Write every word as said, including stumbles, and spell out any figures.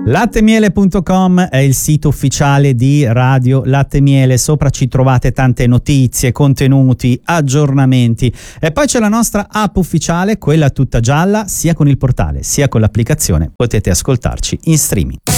lattemiele punto com è il sito ufficiale di Radio Latte Miele, sopra ci trovate tante notizie, contenuti, aggiornamenti e poi c'è la nostra app ufficiale, quella tutta gialla, sia con il portale sia con l'applicazione, potete ascoltarci in streaming.